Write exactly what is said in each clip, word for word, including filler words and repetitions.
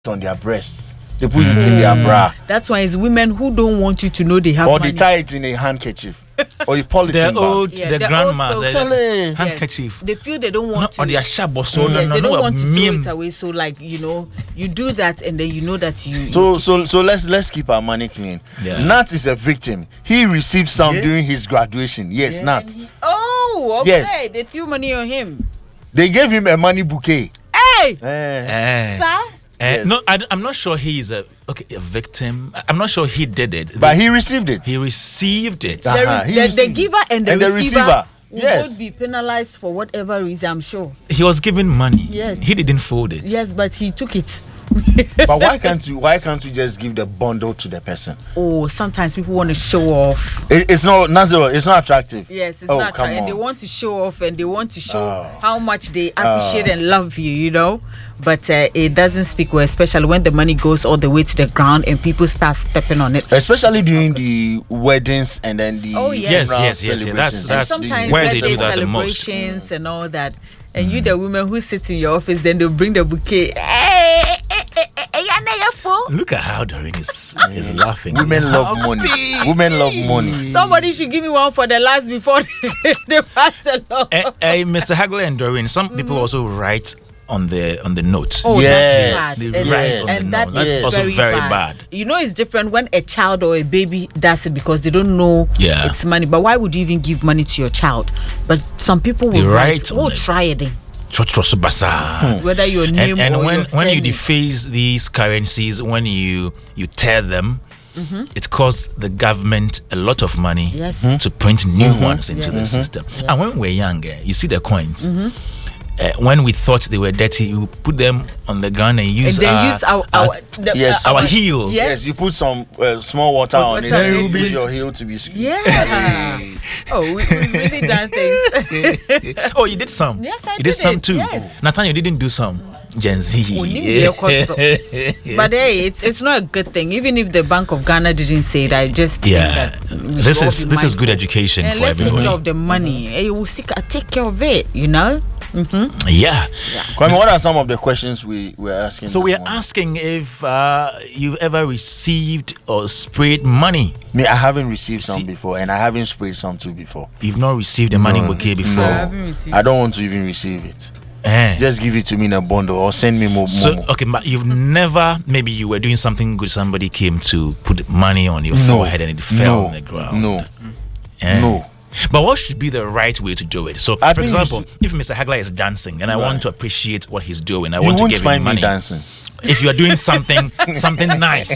on their breasts. They put mm. it in their bra. That's why it's women who don't want you to know they have or money. Or they tie it in a handkerchief. Or you polythene They're bag. old, yeah, the grandmas, old, so yes. handkerchief. They feel they don't want no, to. On their shab or so. Yes, No, no, they don't no, want to meme. throw it away. So, like, you know, you do that and then you know that you. So, so, so let's let's keep our money clean. Yeah. Nat is a victim. He received some yeah. during his graduation. Yes, yeah, Nat. he, oh, okay. Yes. They threw money on him. They gave him a money bouquet. Hey, Eh. Eh. sir. Uh, Yes. No, I, I'm not sure he is a okay a victim. I'm not sure he did it, But he received it. he received it. Uh, There Uh-huh, is, he the, the received giver and the and the receiver, receiver, will yes. both be penalized for whatever reason. I'm sure. He was given money. Yes. He didn't fold it. Yes, but he took it. But why can't you? Why can't you just give the bundle to the person? Oh, sometimes people want to show off. It, it's not Nazir. It's not attractive. Yes, it's oh, not come right. And they on. want to show off and they want to show Oh. how much they appreciate and love you, you know. But uh, it doesn't speak well, especially when the money goes all the way to the ground and people start stepping on it. Especially during the weddings and then the Oh, yes. Yes, funeral yes, yes, yeah. That's celebrations. And that's sometimes where they birthday do that the most. celebrations and all that. And you, the woman who sits in your office, then they'll bring the bouquet. Hey, hey, hey, hey, hey, hey, hey, fool. Look at how Doreen is is laughing. Women love How money. big. Women love money. Somebody should give me one for the last before they pass the law. Eh, eh, Mister Hagler and Doreen, some people also write on the on the note. Oh, Yes. that's They bad. And, write on the and that note. That's is also very, very bad. bad. You know, it's different when a child or a baby does it because they don't know Yeah. it's money. But why would you even give money to your child? But some people will They write, write on oh, it. try it. eh." Chotroso basa. Whether your name And, and or when your when you surname. deface these currencies, when you you tear them, Mm-hmm. it costs the government a lot of money Yes. to print new ones into Yes. the system. And when we were younger, you see the coins. Mm-hmm. Uh, when we thought they were dirty, you put them on the ground and use, and then our, use our, our- our, the, Yes. our heel. Yes. Yes, you put some uh, small water Put on it, water then on you it use with- your heel to be squeezed. Yeah. Oh, we, we've really done things. Oh, you did some. Yes, I You did some did, too. yes. Nathan, you didn't do some. Gen Z. Onim de koso. But hey, it's it's not a good thing. Even if the Bank of Ghana didn't say it, I just Yeah, think that we this should all is be this is good mindful. education And for let's take everyone. care of the money. Hey, we'll see, take care of it. You know. Mm-hmm. Yeah. Kwame, what are some of the questions we were asking? So this we are morning? asking if uh, you've ever received or sprayed money. Me, I haven't received some See- before, and I haven't sprayed some too before. You've not received a money No, bouquet before. I haven't received I don't want to even receive it. Eh. Just give it to me in a bundle or send me more. So more. okay, but you've never, maybe you were doing something good, somebody came to put money on your No. forehead and it fell no, on the ground. No, Eh. no. But what should be the right way to do it? So, I for think you example, if Mister Hagler is dancing and I want Right. to appreciate what he's doing, I You want to won't give him find money. me dancing. If you are doing something, something nice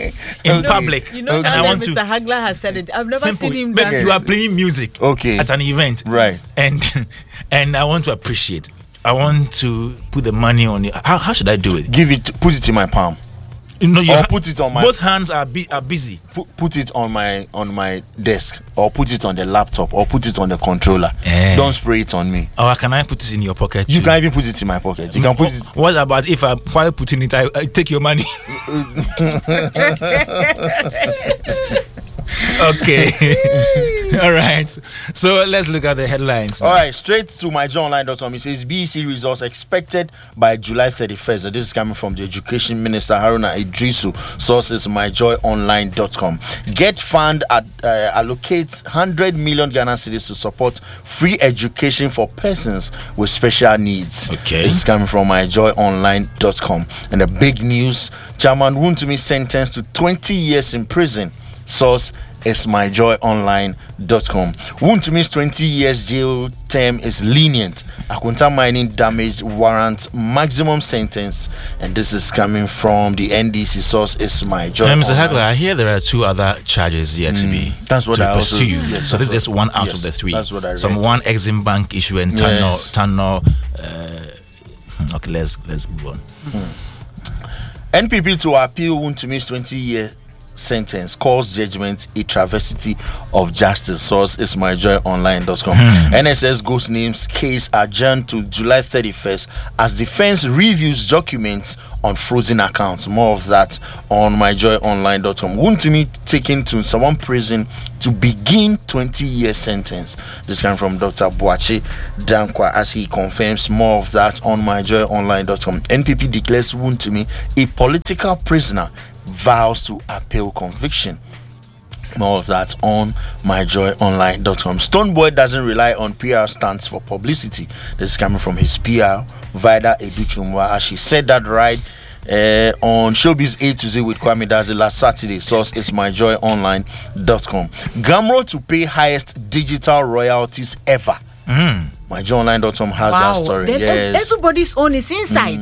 in Okay. public, You know, and now I that want Mister to Hagler has said it. I've never simple, seen him maybe dance. you are playing music Okay. at an event, Right. And and I want to appreciate. I want to put the money on you. How, how should I do it? Give it. Put it in my palm. You know, you Or ha- put it on my- Both hands are bu- are busy. Put, put it on my on my desk, or put it on the laptop, or put it on the controller. Eh. Don't spray it on me. Or can I put it in your pocket? You too? can even put it in my pocket. You can put it. What about if I while putting it, I, I take your money? Okay. All right. So let's look at the headlines. All right, straight to my joy online dot com. It says B E C results expected by July thirty-first. So this is coming from the Education Minister Haruna Idrisu. Sources my joy online dot com. Get Fund at, uh, allocates one hundred million Ghana cedis to support free education for persons with special needs. Okay. This is coming from my joy online dot com. And the big news: Chairman Wontumi sentenced to twenty years in prison. Source is my joy online dot com. Wuntumi's twenty years jail term is lenient. Akunta mining damage warrants maximum sentence, and this is coming from the N D C. Source is my joy. Uh, Mister Online. Hagler, I hear there are two other charges yet to be That's what to I also- pursue. yes, so that's this is just what- one out yes, of the three. that's what I Some read. one Exim Bank issue and Tano. Yes. Tano. Uh, okay, let's let's move on. N P P to appeal Wuntumi's twenty year sentence, calls judgment a travesty of justice. Source is my joy online dot com. N S S Ghost Names case adjourned to July thirty-first as defense reviews documents on frozen accounts. More of that on my joy online dot com. Wontumi taken to someone prison to begin twenty year sentence. This came from Doctor Boache Dankwa as he confirms. More of that on my joy online dot com. N P P declares Wontumi a political prisoner, vows to appeal conviction. More of that on my joy online dot com. Stonebwoy doesn't rely on P R stunts for publicity. This is coming from his P R, Vida Educhumwa, as she said that right uh, on Showbiz A to Z with Kwame Dazi last Saturday. Source is my joy online dot com. Gamro to pay highest digital royalties ever. Mm. my joy online dot com has Wow. that story. Then Yes. everybody's own is inside.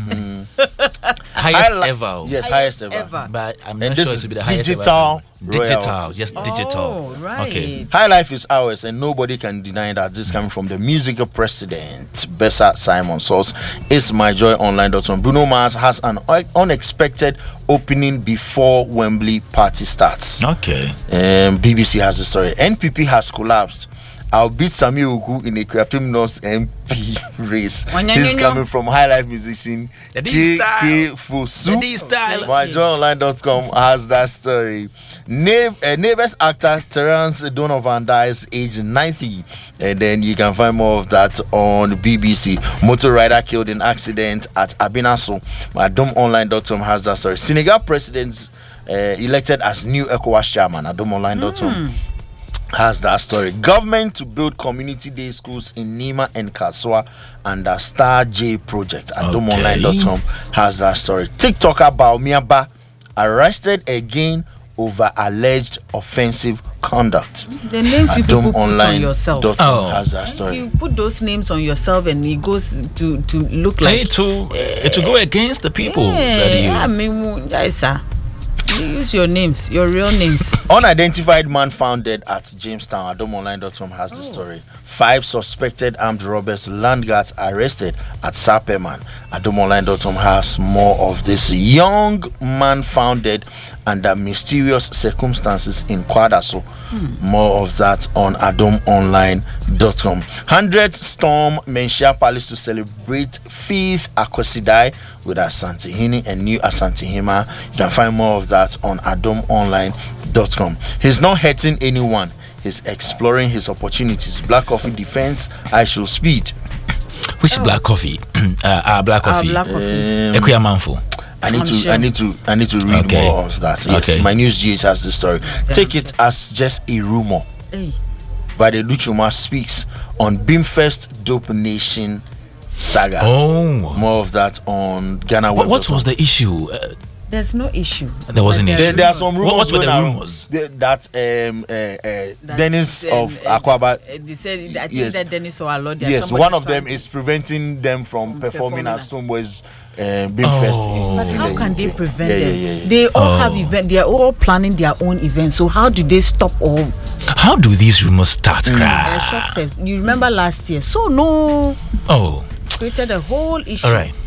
Highest Highli- ever. Yes, highest ever. ever. But I'm And not this sure is it should be the highest digital ever. Digital. royalties. Yes, Yeah. digital. Oh, right. Okay. High life is ours, and nobody can deny that. This is coming from the musical president, Bessa Simon. Source is my joy online dot com. Bruno Mars has an un- unexpected opening before Wembley party starts. Okay. Um, B B C has the story. N P P has collapsed. I'll beat Sami Ogu in a Kwapim North M P race. Wanya, This is nyo, nyo. coming from high life musician The D K style. K Fosu. The D style. my joy online dot com has that story. Na- uh, neighbors actor Terence Donovan dies aged ninety, and then you can find more of that on B B C. Motor rider killed in accident at Abinaso. my dom online dot com has that story. Senegal president uh, elected as new ECOWAS chairman. adom online dot com has that story. Government to build community day schools in Nima and Kaswa under Star J project. adom online dot com has that story. TikToker Baomiaba arrested again over alleged offensive conduct. The names you people adom put on online yourself. dot com Oh. has that story. You put those names on yourself and it goes to to look like Hey, to uh, to go against the people yeah, that you. I mean, yes, sir. You use your names, your real names. Unidentified man found dead at Jamestown. adom online dot com has the story. Five suspected armed robbers, land guards arrested at Sapeman. adom online dot com has more of this. Young man found dead under mysterious circumstances in Kwadaso. More of that on adom online dot com. Hundreds storm Menchia Palace to celebrate fifth Akosidai with Asantehene and new Asantehema. You can find more of that on adom online dot com. He's not hurting anyone. He's exploring his opportunities. Black Coffee defense, I shall speed. Which black coffee? uh, uh, black Our coffee. black coffee. Um, Ekuya Manfo. I need I'm to sure. I need to I need to read Okay. more of that. Yes, Okay. my news G H has the story. Take it as just a rumor. Hey. Vade Luchuma speaks on Beamfest Dope Nation saga. Oh. More of that on Ghana. What, what was the issue? Uh, There's no issue. There wasn't But issue. There, there are some What- rumors. what were going the around. rumors? The- that um uh, uh, that, Dennis um, of uh, Aquaba. uh, They said, I think Yes. that Dennis or Alod. Yes, one of them is preventing them from performing performing at at- Stonebwoy's uh, Beamfest. Oh. in, But in how the can U K. they prevent yeah, them? Yeah, yeah, yeah. They all Oh. have event. They are all planning their own events. So how do they stop all? How do these rumors start? Uh, Cry? shock says. You remember last year? So no, Oh. created a whole issue. All right.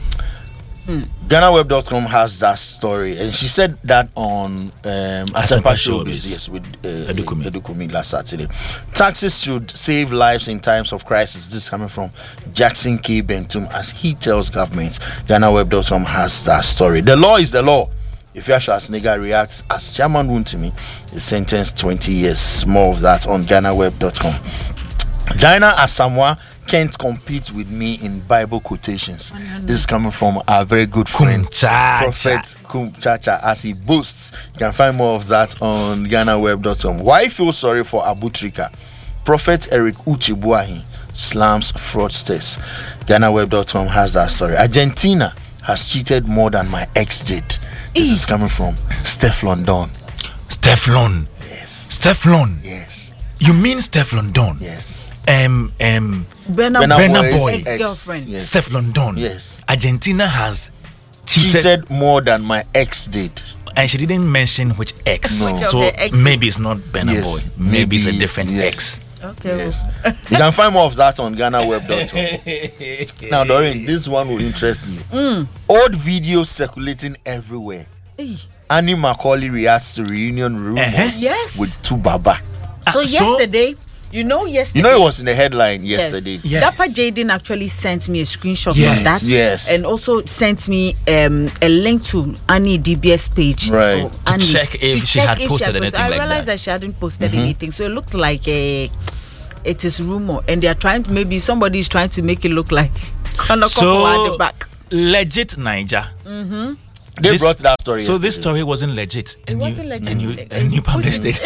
Ghana Web dot com has that story, and she said that on um, Asempa Showbiz, yes, with uh, Edukumi. Edukumi last Saturday. Taxes should save lives in times of crisis. This is coming from Jackson K. Bentum as he tells government. Ghana Web dot com has that story. The law is the law. If Yasha Asnega reacts as Chairman Wontumi is sentenced twenty years. More of that on Ghana Web dot com. Dinah Asamoah can't compete with me in Bible quotations. This is coming from our very good friend, Kum Cha Prophet Kum Chacha, as he boasts. You can find more of that on Ghana Web dot com. Why feel sorry for Abu Trika? Prophet Eric Uchibuahi slams fraudsters. Ghana Web dot com has that story. Argentina has cheated more than my ex did. This is coming from Stefflon Don. Stefflon. Yes. Stefflon. Yes. You mean Stefflon Don? Yes. Um, um, Burna Burna Burna Boy's Boy. ex- Ex-girlfriend. Yes. Stefflon Don. Yes. Argentina has cheated, Cheated more than my ex did. and she didn't mention which ex. No. Which of So her exes? maybe it's not Burna Yes. Boy. Maybe, it's a Maybe- different yes. ex. Okay. Yes. You can find more of that on Ghana Web dot com. Now, Doreen, this one will interest you. Old videos circulating everywhere Hey. Annie Macaulay reacts to reunion rumors Uh-huh. Yes. with two Baba. So so- yesterday, you know, yesterday. You know, it was in the headline yesterday. Yes. Dapper Jaden actually sent me a screenshot Yes. of that. Yes. And also sent me um, a link to Annie D B S page. Right. of To Annie, check if she had posted posted- anything I like realized that. that. she hadn't posted anything. So it looks like a, it is rumor. And they are trying to, maybe somebody is trying to make it look like Konoko So- at the back. Legit Niger. They This- brought that story. So yesterday. this story wasn't legit. And wasn't you, legit. And you, They- and you they put published it-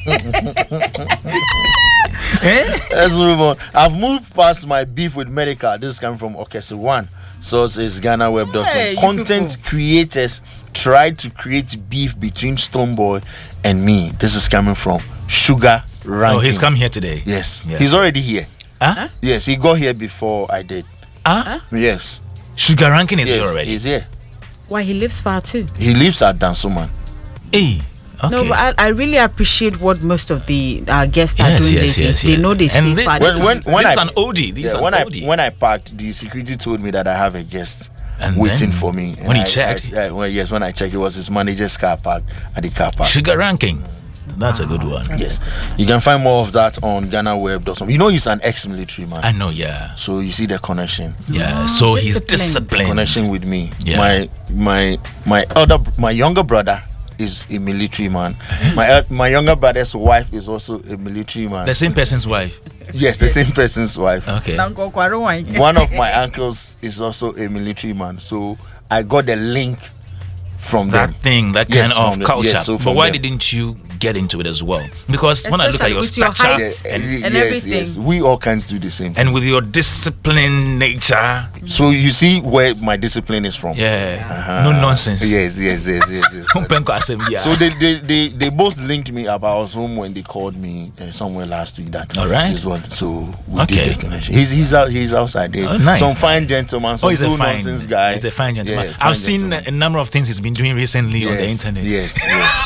it. Eh? Let's move on. I've moved past my beef with Medical. This is coming from Okesi One. Source is Ghana Web dot com. Hey, you Content people. creators tried to create beef between Stonebwoy and me. This is coming from Sugar Ranking. Oh, he's come here today. Yes. Yeah. He's already here. Huh? Yes, he got here before I did. Huh? Yes. Sugar Ranking is yes, here already. He's here. Why, he lives far too. He lives at Dansuman. Hey. Okay. No, but I, I really appreciate what most of the uh, guests are Yes, doing. yes, they, yes, they yes. know they And stay thi- far. When- This when- is- when this is I- an O D. This is Yeah, an when I O D. when I parked, the security told me that I have a guest And waiting then, for me. when he I- checked? I, I- well, yes, when I checked, it was his manager's car park at the car park. Sugar Ranking. That's a good one. Yes, you can find more of that on Ghana Web dot com. You know, he's an ex-military man, I know, yeah. so you see the connection. Yeah. So he's discipline. disciplined. Connection with me. Yeah. My my my other my younger brother is a military man. My el- my younger brother's wife is also a military man. The same person's wife. Yes, the same person's wife. Okay. Nanko Kwaro wine. One of my uncles is also a military man, so I got the link from That them. thing, that Yes, kind from of them. Yes, culture. so but from why them. didn't you get into it as well? Because when I look at Especially your with your structure height. Yeah, and, eh, and yes, everything. yes. We all kinds do the same. and with your disciplined nature, So you see where my discipline is from. yeah, no nonsense. Yes, yes, yes, yes, yes. Kumpenko assembly, yeah. So they, they, they, they both linked me up. I was home when they called me uh, somewhere last week. That All right. this one. So we Okay. did the connection. He's he's out. He's outside there. Oh, nice. Some fine gentleman. Some Oh, he's a no fine nonsense guy. He's a fine gentleman. Yeah, fine I've seen gentleman. a number of things he's been doing recently on the Yes, internet. Yes,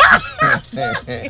yes.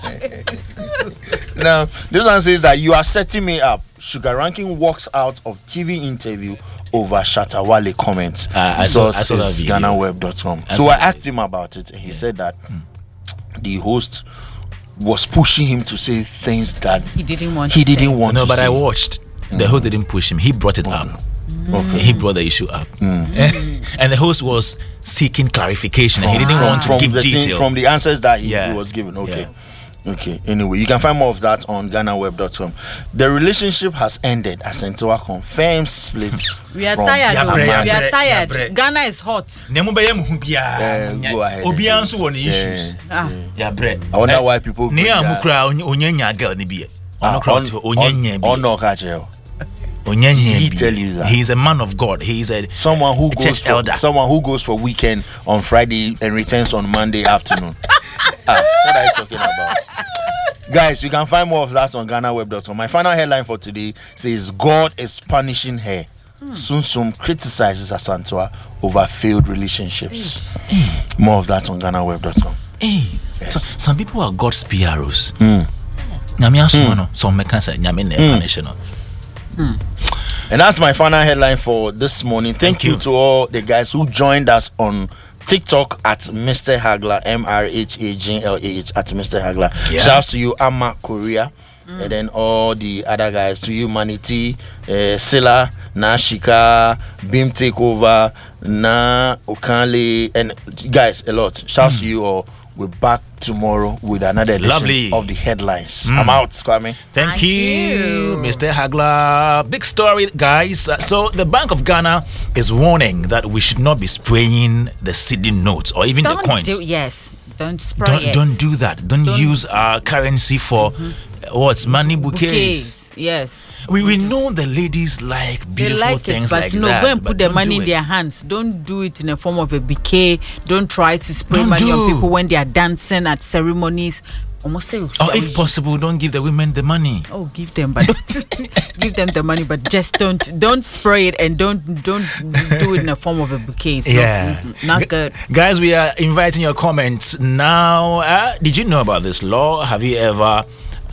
Now, this one says that you are setting me up. Sugar Ranking walks out of T V interview over Shatawale comments. Ah, I saw- Source I saw that is video. Ghana Web dot com. I So saw I that asked him about it, and he said that the host was pushing him to say things that He didn't want he to say. didn't want No, to but say. I watched. The host didn't push him. He brought it up. Okay. He brought the issue up. And the host was seeking clarification. and he didn't want to from give the thing- detail. from the answers that he, Yeah. he was given. Okay. Okay. Anyway, you can find more of that on Ghana Web dot com. The relationship has ended as Sentua confirms split. We are from tired. Yeah, though. bre, yeah, we bre, are yeah, tired. bre. Ghana is hot. Nemu bɛyɛ mo ho biara. Eh, go ahead. Obiara nso wɔ ne Yeah. issues. Ah. Yeah, bre. I wonder Eh, why people ne bring a mu that. kura onye nya girl ne bi. Ah, Ɔno kura on- ɔte hɔ, onye nya on- bi. on no catch you. Onye Did nya he bi. tell you that? He's a man of God. He's a Someone who a goes church for elder. someone who goes for weekend on Friday and returns on Monday afternoon. Ah, what are you talking about? Guys, you can find more of that on Ghana Web dot com. My final headline for today says God is punishing her. Sun Sum criticizes Asantua over failed relationships. More of that on Ghana Web dot com. Hey, so, some people are God's P R Os. Nyame asoma no, some meka say nyame na punish no. And that's my final headline for this morning. Thank, Thank you. you. to all the guys who joined us on TikTok at Mister Hagler, M R H A G L A H at Mister Hagler. Yeah. Shouts to you, Amma Korea. And then all the other guys, to you, Maniti, uh, Silla, Nashika, Beam Takeover, Na Okanle, and guys, a lot. Shouts to you all. We're back tomorrow with another edition Lovely. of the headlines. I'm out, Kwame. Thank, Thank you, you. Mister Hagler. Big story, guys. Uh, so the Bank of Ghana is warning that we should not be spraying the cedi notes or even the Don't coins. do yes. Don't spray don't it. don't do that. Don't, Don't- use our currency for uh, what's money bouquets. Bouquets. Yes. We we know the ladies like They beautiful like things it, but like no, that. go and but put the don't money do in it. their hands. Don't do it in the form of a bouquet. Don't try to spray Don't money on do. people when they are dancing at ceremonies. Almost say, Or if possible, don't give the women the money. oh, give them, but don't give them the money, but just don't don't spray it and don't don't do it in the form of a bouquet. So, Yeah. mm, not G- good. Guys, we are inviting your comments now. Uh, did you know about this law? Have you ever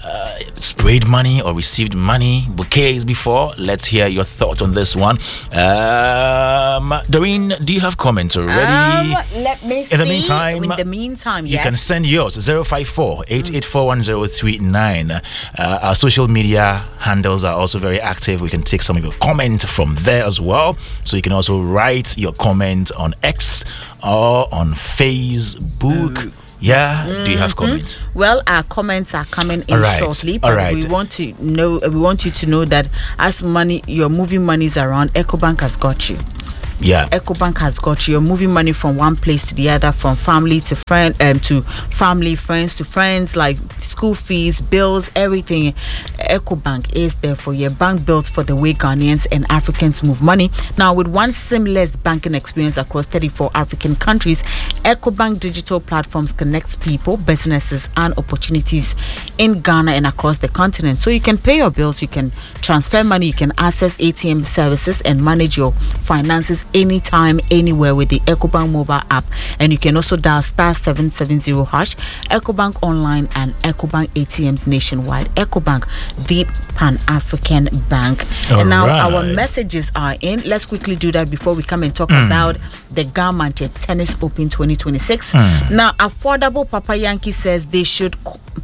uh, sprayed money or received money, bouquets before? Let's hear your thoughts on this one. Um, Doreen, do you have comments already? Um, let me see. In the meantime, in the meantime, you yes. can send yours zero five four, eight eight four, one zero three nine. Uh, our social media handles are also very active. We can take some of your comments from there as well. So you can also write your comment on X or on Facebook. Mm. Yeah, mm-hmm. Do you have comments? Well, our comments are coming in right. shortly, but All right. we want to know. We want you to know that as money, your moving monies around, EcoBank has got you. Yeah, EcoBank has got you. You're moving money from one place to the other, from family to friend, um, to family, friends to friends, like school fees, bills, everything. EcoBank is there for you. A bank built for the way Ghanaians and Africans move money. Now, with one seamless banking experience across thirty-four African countries, EcoBank digital platforms connect people, businesses, and opportunities in Ghana and across the continent. So you can pay your bills, you can transfer money, you can access A T M services, and manage your finances anytime, anywhere with the EcoBank mobile app. And you can also dial star seven seven zero hash, EcoBank online, and EcoBank A T Ms nationwide. EcoBank, the Pan-African bank. All and now right. our messages are in. Let's quickly do that before we come and talk mm. about the Garmanche Tennis Open twenty twenty-six. Mm. Now, Affordable Papa Yankee says they should...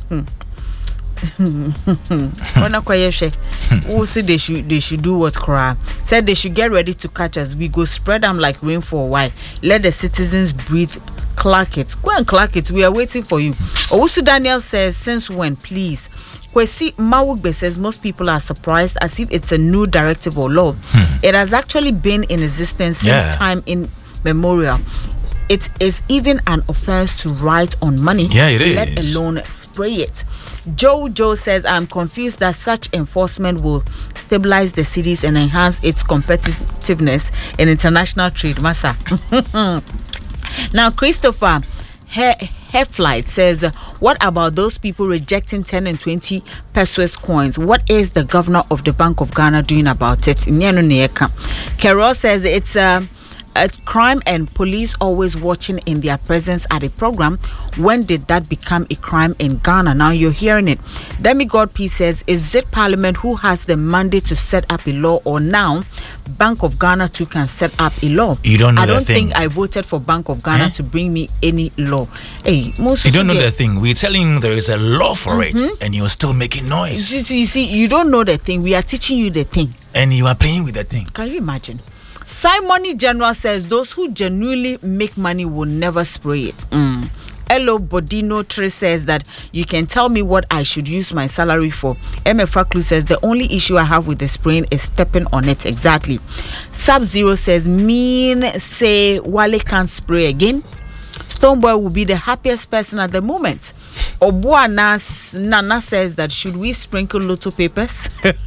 also they should they should do what cry said they should get ready to catch us. We go spread them like rain for a while. Let the citizens breathe. Clark it. Go and clark it. We are waiting for you. Owusu Daniel says, since when, please? Kwesi Mawugbe says most people are surprised as if it's a new directive or law. Hmm. It has actually been in existence since yeah. time immemorial. It is even an offense to write on money, yeah, it let is. alone spray it. Joe Joe says, I'm confused that such enforcement will stabilize the cities and enhance its competitiveness in international trade. Massa. Now, Christopher He- Heflight says, what about those people rejecting ten and twenty pesos coins? What is the governor of the Bank of Ghana doing about it? Carol says it's a uh, At crime and police always watching in their presence at a program. When did that become a crime in Ghana? Now you're hearing it. Demigod P says, is it Parliament who has the mandate to set up a law, or now Bank of Ghana too can set up a law? You don't know I don't the thing. think I voted for Bank of Ghana eh? to bring me any law. Hey, most you don't know the thing. We're telling you there is a law for mm-hmm. it, and you're still making noise. You see, you see, you don't know the thing. We are teaching you the thing, and you are playing with the thing. Can you imagine? Simon General says those who genuinely make money will never spray it. Mm. Elo Bodino Tre says that you can tell me what I should use my salary for. M F Aklu says the only issue I have with the spraying is stepping on it. Exactly. Sub Zero says mean say Wale can't spray again. Stoneboy will be the happiest person at the moment. Obua Nana says that should we sprinkle lotto papers?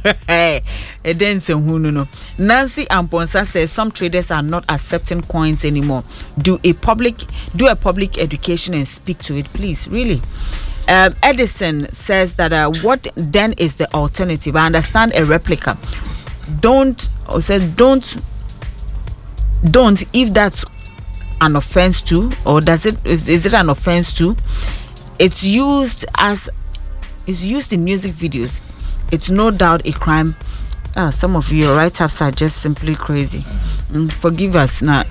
Nancy Amponsa says some traders are not accepting coins anymore. Do a public do a public education and speak to it, please. Really. Um, Edison says that uh, what then is the alternative? I understand a replica. Don't or says don't don't if that's an offense too, or does it is, is it an offense too? It's used as it's used in music videos. It's no doubt a crime. Ah, some of your write-ups are just simply crazy. Mm, forgive us now.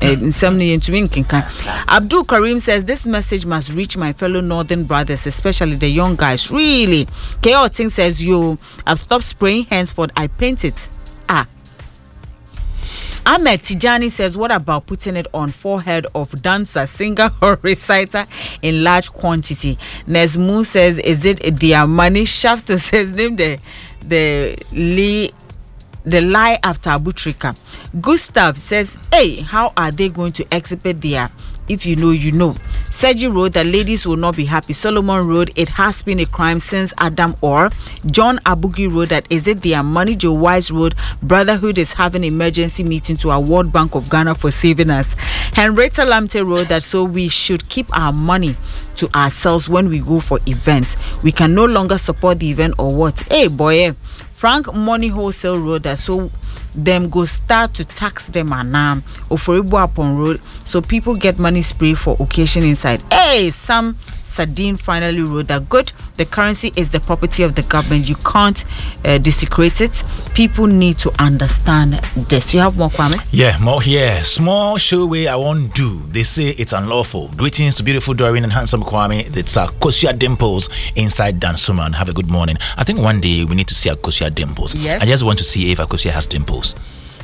Abdul Karim says this message must reach my fellow northern brothers, especially the young guys. Really, K O Ting says you I've stopped spraying henceforth. I paint it. Ah. Ahmed Tijani says, what about putting it on forehead of dancer, singer, or reciter in large quantity? Nesmu says, is it their money? Shafto says, name the the Lee the lie after Abutrika. Gustav says, hey, how are they going to exhibit their if you know, you know? Sergi wrote that ladies will not be happy. Solomon wrote, it has been a crime since Adam Or. John Abugi wrote that, is it their money? Joe Wise wrote, Brotherhood is having emergency meeting to award Bank of Ghana for saving us. Henrietta Lamte wrote that, so we should keep our money to ourselves when we go for events. We can no longer support the event or what? Hey, boy, eh? Frank Money Wholesale wrote that, so them go start to tax them anam oforibo upon road, so people get money spray for occasion inside. Hey, some Sardine finally wrote that good. The currency is the property of the government. You can't uh, desecrate it. People need to understand this. You have more, Kwame? Yeah, more here. Small show way I won't do. They say it's unlawful. Greetings to beautiful Doreen and handsome Kwame. It's uh, Kosia Dimples inside Dansuman. Have a good morning. I think one day we need to see Kosia Dimples. Yes. I just want to see if Kosia has dimples.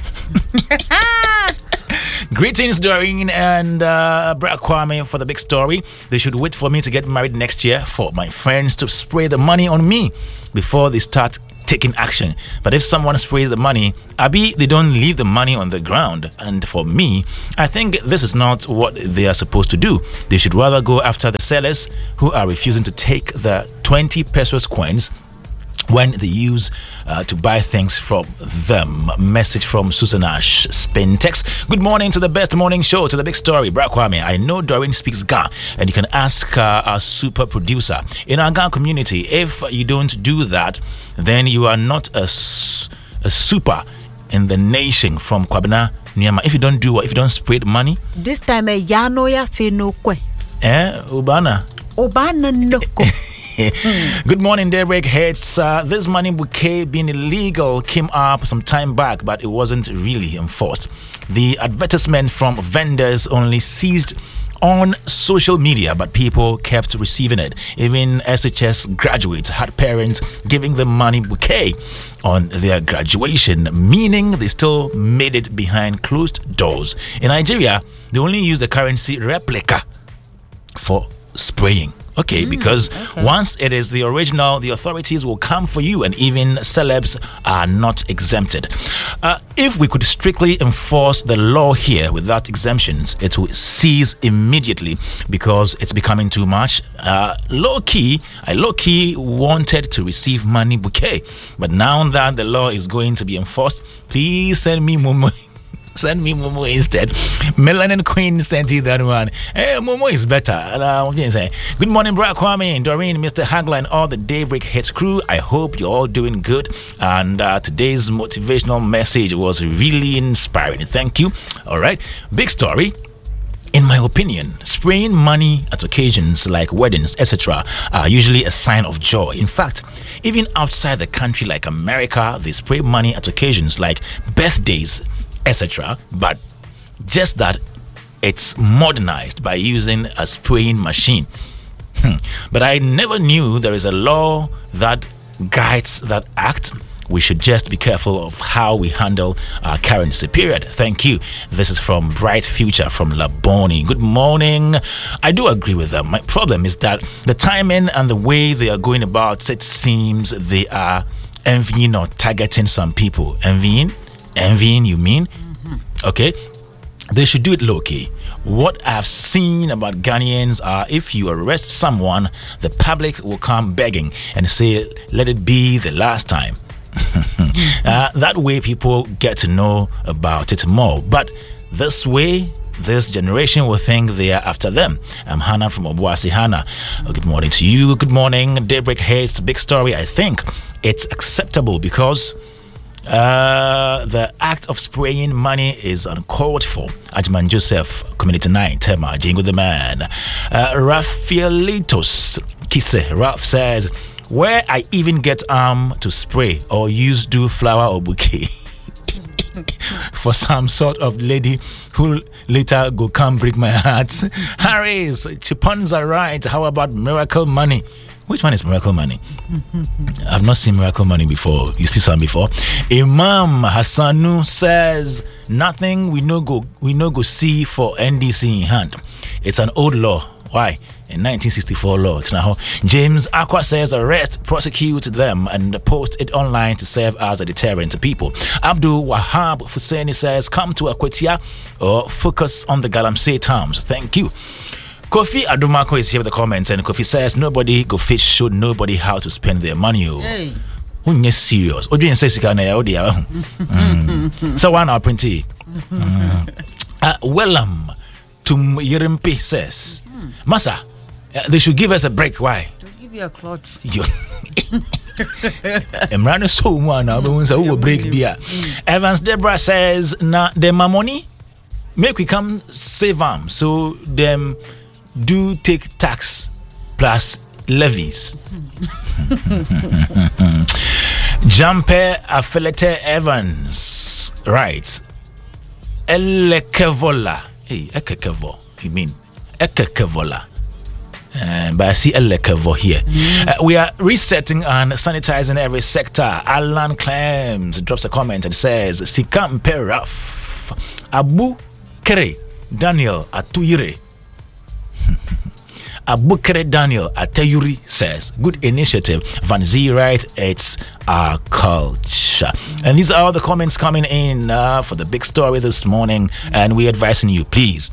Greetings, Doreen and uh, Brad Kwame, for the big story. They should wait for me to get married next year for my friends to spray the money on me before they start taking action. But if someone sprays the money, Abi, they don't leave the money on the ground. And for me, I think this is not what they are supposed to do. They should rather go after the sellers who are refusing to take the twenty pesos coins when they use uh, to buy things from them. Message from Susanash Spintex. Good morning to the best morning show, to the big story. Brad Kwame, I know Doreen speaks Ga, and you can ask uh, our super producer. In our Ga community, if you don't do that, then you are not a, a super in the nation from Kwabena Niama. If you don't do what, if you don't spread money. This time, eh, yano ya fe no kwe. Eh, Ubana. Ubana no ko. Good morning, Derek Heads. Uh, this money bouquet being illegal came up some time back, but it wasn't really enforced. The advertisement from vendors only ceased on social media, but people kept receiving it. Even S H S graduates had parents giving them money bouquet on their graduation, meaning they still made it behind closed doors. In Nigeria, they only use the currency replica for spraying. Okay, mm, because okay. once it is the original, the authorities will come for you, and even celebs are not exempted. Uh, if we could strictly enforce the law here without exemptions, it will cease immediately because it's becoming too much. Uh, low key, I low key wanted to receive money bouquet, but now that the law is going to be enforced, please send me more. Send me Momo instead. Melanin Queen sent you that one. Hey, Momo is better. Uh, what can you say? Good morning, Brad Kwame and Doreen, Mister Hagler, and all the Daybreak Hits crew. I hope you're all doing good. And uh, today's motivational message was really inspiring. Thank you. All right. Big story. In my opinion, spraying money at occasions like weddings, et cetera, are usually a sign of joy. In fact, even outside the country like America, they spray money at occasions like birthdays, et cetera. But just that it's modernized by using a spraying machine. Hmm. But I never knew there is a law that guides that act. We should just be careful of how we handle our currency, period. Thank you. This is from Bright Future from Laboni. Good morning. I do agree with them. My problem is that the timing and the way they are going about it seems they are envying or targeting some people. Envying? Envying, you mean? Mm-hmm. Okay. They should do it low-key. What I've seen about Ghanaians are if you arrest someone, the public will come begging and say, let it be the last time. uh, that way people get to know about it more. But this way, this generation will think they are after them. I'm Hannah from Obuasi. Hannah, uh, good morning to you. Good morning. Daybreak hates big story. I think it's acceptable because Uh, the act of spraying money is uncalled for. Ajman Joseph, Community nine, Tema, Jingo the Man. Uh, Rafaelitos Kise, Ralph says, where I even get arm to spray or use do flower or bouquet for some sort of lady who later go come break my heart. Harris, Chipons are right. How about miracle money? Which one is miracle money? I've not seen miracle money before. You see some before? Imam Hassanu says nothing we no go we no go see for N D C in hand. It's an old law. Why? In nineteen sixty-four law. James Aqua says arrest, prosecute them, and post it online to serve as a deterrent to people. Abdul Wahab Fuseni says come to Akwetia or focus on the Galamsey terms. Thank you. Kofi Adumako is here with the comment, and Kofi says nobody go fish showed nobody how to spend their money. Hey. When you're serious, or doing say so one our printy. Uh, Wellam Tum Yerimpi says, Masa, uh, they should give us a break. Why? To give you a cloth. You Emrano so one now, but once I will break beer. Evans Deborah says, "Na them my money, make we come save them. So them do take tax plus levies." Jampe Affiliate Evans writes, Elekevola. Hey, Ekekevo. You mean Ekekevola? Uh, but I see Elekevo here. Mm. Uh, we are resetting and sanitizing every sector. Alan Clems drops a comment and says, Sikam Peraf Abu Kere Daniel Atuyire. Abukere Daniel Ateyuri says, good initiative. Van Z writes, it's our culture. And these are all the comments coming in uh, for the big story this morning. And we're advising you, please,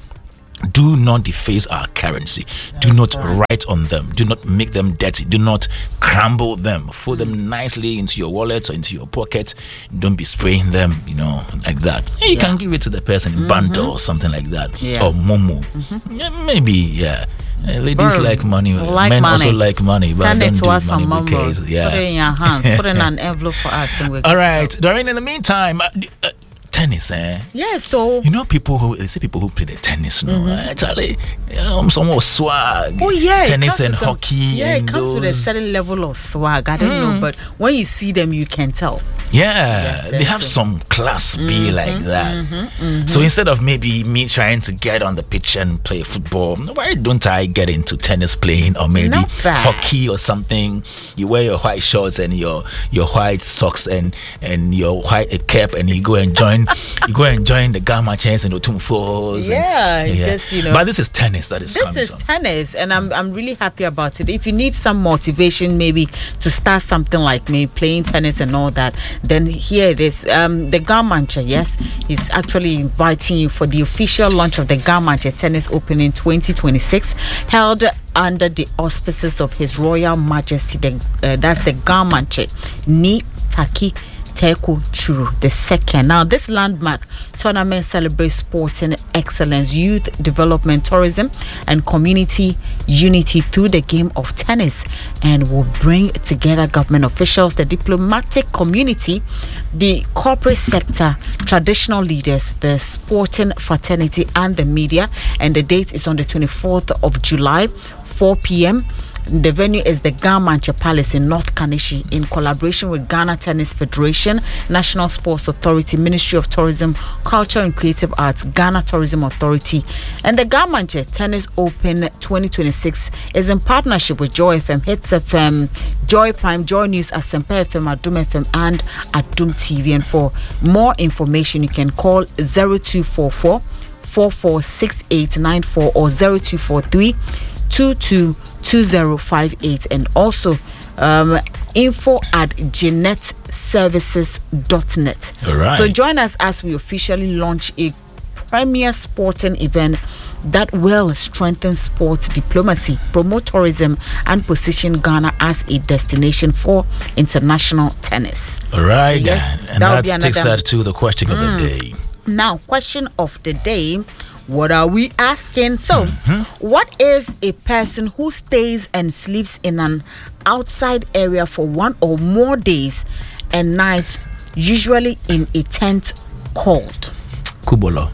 do not deface our currency. Do not write on them. Do not make them dirty. Do not crumble them. Fold them nicely into your wallet or into your pocket. Don't be spraying them, you know, like that. You yeah. can give it to the person in mm-hmm. bundle or something like that. Yeah. Or momo. Mm-hmm. Yeah, maybe, yeah. Uh, ladies Burn. like money. Like Men money. also like money. But Send don't it to do us on money bouquets. Yeah. Put it in your hands. Put it in an envelope for us. And we'll all right. Doreen, in the meantime, uh, uh, tennis, eh? Yeah, so you know people who they say people who play the tennis, no? Mm-hmm. Actually, um, some more swag. Oh yeah, tennis and some, hockey. Yeah, and it comes those. with a certain level of swag. I don't mm. know, but when you see them, you can tell. Yeah, yes, they have so. some class mm-hmm, be like that. Mm-hmm, mm-hmm. So instead of maybe me trying to get on the pitch and play football, why don't I get into tennis playing or maybe hockey or something? You wear your white shorts and your your white socks and and your white cap, and you go and join you go and join the Gamma Chains and the Tumfos. Yeah, and, yeah, just you know. But this is tennis that is this coming is on. tennis, and I'm I'm really happy about it. If you need some motivation, maybe to start something like me playing tennis and all that, then here it is. Um, the Garmanche, yes, is actually inviting you for the official launch of the Garmanche Tennis Open in twenty twenty-six, held under the auspices of His Royal Majesty. The, uh, that's the Garmanche Ni Taki Teku Churu the second. Now, this landmark tournament celebrates sporting excellence, youth development, tourism, and community unity through the game of tennis, and will bring together government officials, the diplomatic community, the corporate sector, traditional leaders, the sporting fraternity, and the media. And the date is on the twenty-fourth of July, four p.m. The venue is the Garmanche Palace in North Kanishi, in collaboration with Ghana Tennis Federation, National Sports Authority, Ministry of Tourism, Culture and Creative Arts, Ghana Tourism Authority. And the Garmanche Tennis Open twenty twenty-six is in partnership with Joy F M, Hits F M, Joy Prime, Joy News, Asempa F M, Adum F M, and Adum T V. And for more information, you can call zero two four four, four four six eight nine four or zero two four three, two two two zero five eight, and also um, info at jeanette services dot net. All right. So join us as we officially launch a premier sporting event that will strengthen sports diplomacy, promote tourism, and position Ghana as a destination for international tennis. All right. So yes, and that, that takes us to the question of mm. the day. Now, question of the day. What are we asking? So, mm-hmm. what is a person who stays and sleeps in an outside area for one or more days and nights, usually in a tent called? Kubolo.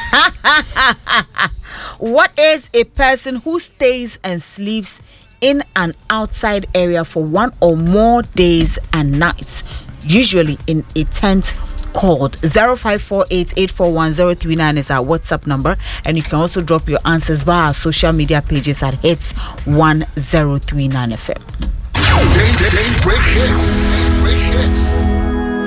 What is a person who stays and sleeps in an outside area for one or more days and nights, usually in a tent called? Zero five four eight eight four one zero three nine is our WhatsApp number, and you can also drop your answers via our social media pages at Hits one zero three nine F M. Day, day, day, break hits. Day, break hits.